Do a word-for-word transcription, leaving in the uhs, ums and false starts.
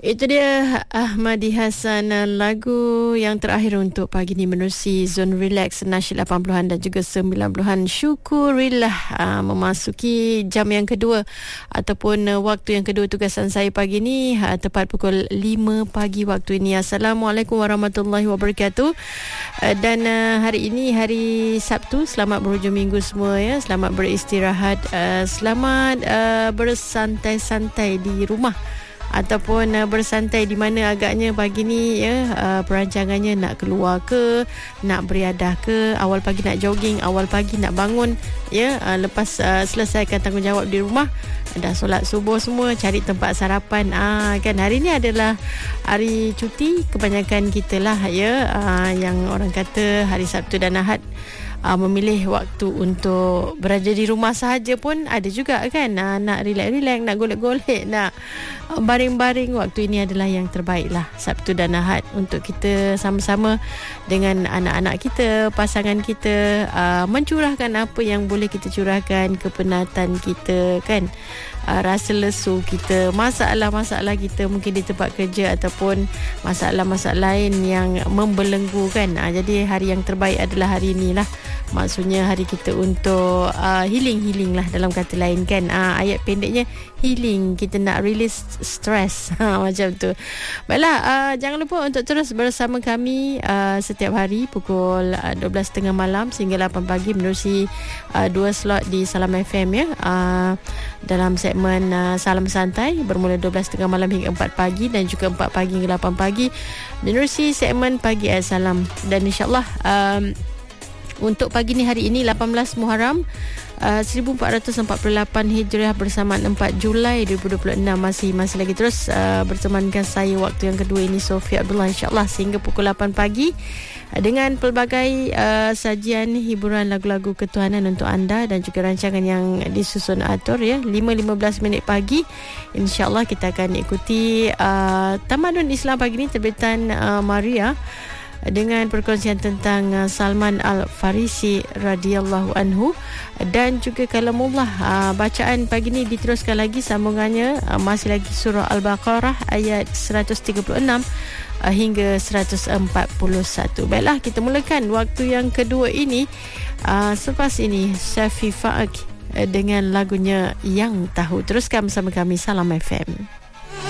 Itu dia Ahmadi Hassan, lagu yang terakhir untuk pagi ni menerusi Zone Relax nasyid lapan puluhan dan juga sembilan puluhan. Syukurillah, uh, memasuki jam yang kedua ataupun uh, waktu yang kedua tugasan saya pagi ni, uh, tepat pukul lima pagi waktu ini. Assalamualaikum warahmatullahi wabarakatuh. uh, Dan uh, hari ini hari Sabtu. Selamat berhujung minggu semua ya. Selamat beristirahat, uh, selamat uh, bersantai-santai di rumah ataupun uh, bersantai di mana agaknya pagi ni ya, uh, perancangannya nak keluar ke, nak beriadah ke, awal pagi nak jogging, awal pagi nak bangun ya, uh, lepas uh, selesaikan tanggungjawab di rumah, dah solat subuh semua, cari tempat sarapan. Ah kan, hari ni adalah hari cuti kebanyakan kita lah ya, uh, yang orang kata hari Sabtu dan Ahad Uh, memilih waktu untuk berada di rumah sahaja pun ada juga kan. uh, Nak relax-relax, nak golek-golek, nak uh, baring-baring. Waktu ini adalah yang terbaik lah, Sabtu dan Ahad, untuk kita sama-sama dengan anak-anak kita, pasangan kita, uh, mencurahkan apa yang boleh kita curahkan, kepenatan kita kan, uh, rasa lesu kita, masalah-masalah kita mungkin di tempat kerja ataupun masalah-masalah lain yang membelenggu kan. uh, Jadi hari yang terbaik adalah hari inilah. Maksudnya hari kita untuk uh, healing-healing lah dalam kata lain kan. uh, Ayat pendeknya healing, kita nak release stress. ha, Macam tu. Baiklah, uh, jangan lupa untuk terus bersama kami uh, setiap hari pukul uh, dua belas tiga puluh malam sehingga lapan pagi menerusi uh, dua slot di Salam F M ya, uh, dalam segmen uh, Salam Santai bermula dua belas tiga puluh malam hingga empat pagi, dan juga empat pagi hingga lapan pagi menerusi segmen Pagi Salam. Dan insyaAllah um, untuk pagi ni hari ini lapan belas Muharram uh, seribu empat ratus empat puluh lapan Hijriah bersamaan empat Julai dua ribu dua puluh enam, masih masih lagi terus uh, bertemankan saya waktu yang kedua ini, Sofia Abdullah, insyaAllah sehingga pukul lapan pagi uh, dengan pelbagai uh, sajian hiburan lagu-lagu ketuhanan untuk anda dan juga rancangan yang disusun atur ya. lima lima belas minit pagi insyaAllah kita akan ikuti uh, Tamadun Islam pagi ni terbitan uh, Maria dengan perkongsian tentang uh, Salman Al-Farisi radhiyallahu anhu, dan juga kalamullah. uh, bacaan pagi ni diteruskan lagi sambungannya, uh, masih lagi surah Al-Baqarah ayat seratus tiga puluh enam uh, hingga seratus empat puluh satu. Baiklah, kita mulakan waktu yang kedua ini. uh, selepas ini Syafi Faak uh, dengan lagunya Yang Tahu. Teruskan bersama kami Salam F M.